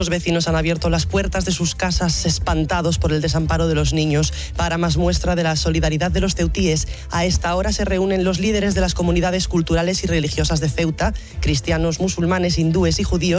Los vecinos han abierto las puertas de sus casas espantados por el desamparo de los niños. Para más muestra de la solidaridad de los ceutíes, a esta hora se reúnen los líderes de las comunidades culturales y religiosas de Ceuta, cristianos, musulmanes, hindúes y judíos,